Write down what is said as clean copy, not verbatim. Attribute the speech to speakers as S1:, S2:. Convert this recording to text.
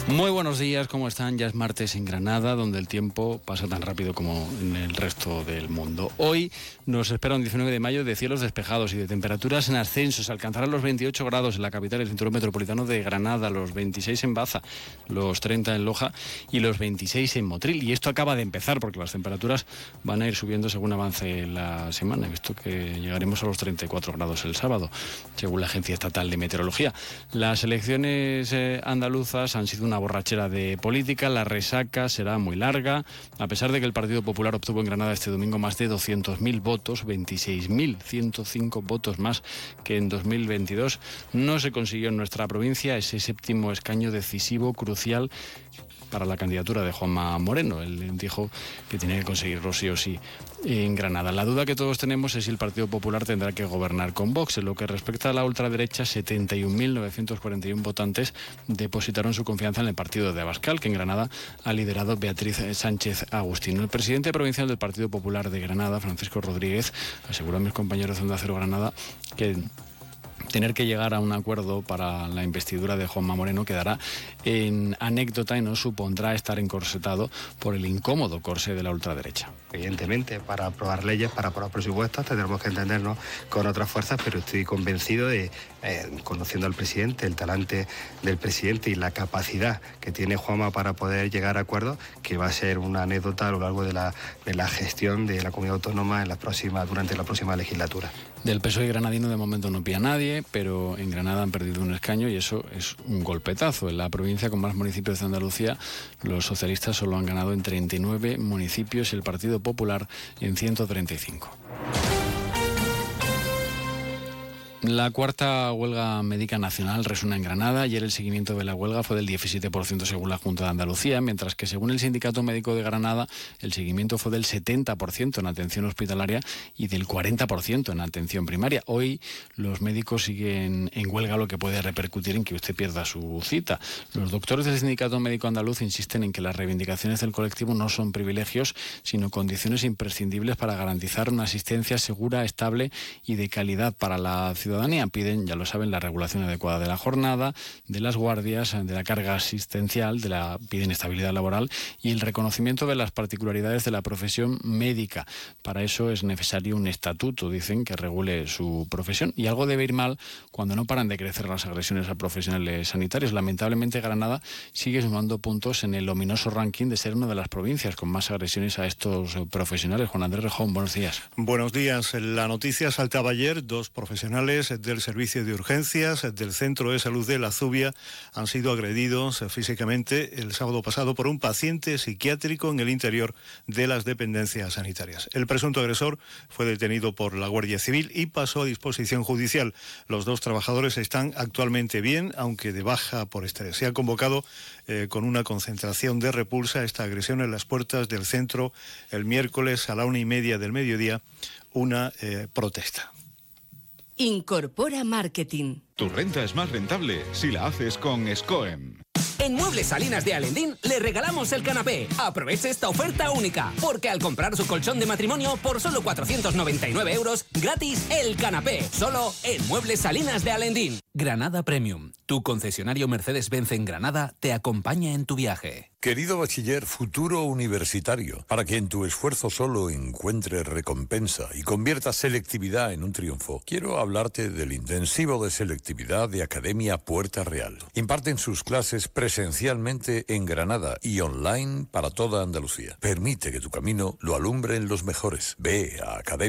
S1: Muy buenos días, ¿cómo están? Ya es martes en Granada, donde el tiempo pasa tan rápido como en el resto del mundo. Hoy nos espera un 19 de mayo de cielos despejados y de temperaturas en ascenso. Se alcanzarán los 28 grados en la capital, el cinturón metropolitano de Granada, los 26 en Baza, los 30 en Loja y los 26 en Motril. Y esto acaba de empezar porque las temperaturas van a ir subiendo según avance la semana. He visto que llegaremos a los 34 grados el sábado, según la Agencia Estatal de Meteorología. Las elecciones andaluzas han sido una borrachera de política, la resaca será muy larga, a pesar de que el Partido Popular obtuvo en Granada este domingo más de 200.000 votos, 26.105 votos más que en 2022. No se consiguió en nuestra provincia ese séptimo escaño decisivo, crucial para la candidatura de Juanma Moreno. Él dijo que tenía que conseguirlo sí o sí en Granada. La duda que todos tenemos es si el Partido Popular tendrá que gobernar con Vox. En lo que respecta a la ultraderecha, 71.941 votantes depositaron su confianza en el partido de Abascal, que en Granada ha liderado Beatriz Sánchez Agustín. El presidente provincial del Partido Popular de Granada, Francisco Rodríguez, aseguró a mis compañeros de Onda Cero Granada que tener que llegar a un acuerdo para la investidura de Juanma Moreno quedará en anécdota y no supondrá estar encorsetado por el incómodo corsé de la ultraderecha.
S2: Evidentemente, para aprobar leyes, para aprobar presupuestos, tendremos que entendernos con otras fuerzas, pero estoy convencido de, conociendo al presidente, el talante del presidente y la capacidad que tiene Juanma para poder llegar a acuerdos, que va a ser una anécdota a lo largo de la gestión de la comunidad autónoma durante la próxima legislatura.
S1: Del PSOE granadino de momento no pilla nadie, pero en Granada han perdido un escaño y eso es un golpetazo. En la provincia con más municipios de Andalucía, los socialistas solo han ganado en 39 municipios y el Partido Popular en 135. La cuarta huelga médica nacional resuena en Granada. Ayer el seguimiento de la huelga fue del 17% según la Junta de Andalucía, mientras que según el Sindicato Médico de Granada el seguimiento fue del 70% en atención hospitalaria y del 40% en atención primaria. Hoy los médicos siguen en huelga, lo que puede repercutir en que usted pierda su cita. Los doctores del Sindicato Médico Andaluz insisten en que las reivindicaciones del colectivo no son privilegios, sino condiciones imprescindibles para garantizar una asistencia segura, estable y de calidad para la ciudadanía. Piden, ya lo saben, la regulación adecuada de la jornada, de las guardias, de la carga asistencial, piden estabilidad laboral y el reconocimiento de las particularidades de la profesión médica. Para eso es necesario un estatuto, dicen, que regule su profesión. Y algo debe ir mal cuando no paran de crecer las agresiones a profesionales sanitarios. Lamentablemente, Granada sigue sumando puntos en el ominoso ranking de ser una de las provincias con más agresiones a estos profesionales. Juan Andrés Rejón, buenos días.
S3: Buenos días. La noticia saltaba ayer. 2 profesionales del Servicio de Urgencias del Centro de Salud de La Zubia han sido agredidos físicamente el sábado pasado por un paciente psiquiátrico en el interior de las dependencias sanitarias. El presunto agresor fue detenido por la Guardia Civil y pasó a disposición judicial. Los 2 trabajadores están actualmente bien, aunque de baja por estrés. Se ha convocado con una concentración de repulsa esta agresión en las puertas del centro el miércoles a la 1:30 del mediodía, una protesta.
S4: Incorpora Marketing.
S5: Tu renta es más rentable si la haces con SCOEM.
S6: En Muebles Salinas de Alendín le regalamos el canapé. Aproveche esta oferta única, porque al comprar su colchón de matrimonio por solo 499 euros, gratis el canapé. Solo en Muebles Salinas de Alendín. Granada Premium, tu concesionario Mercedes-Benz en Granada, te acompaña en tu viaje.
S7: Querido bachiller, futuro universitario, para que en tu esfuerzo solo encuentres recompensa y conviertas selectividad en un triunfo, quiero hablarte del intensivo de selectividad de Academia Puerta Real. Imparten sus clases presencialmente en Granada y online para toda Andalucía. Permite que tu camino lo alumbren los mejores. Ve a Academia